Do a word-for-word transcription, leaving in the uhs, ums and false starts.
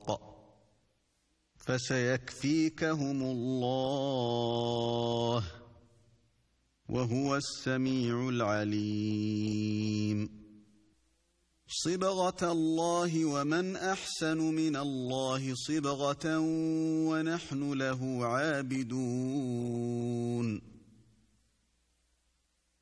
فسيكفيكهم الله وهو السميع العليم. صبغة الله ومن أحسن من الله صبغة ونحن له عابدون.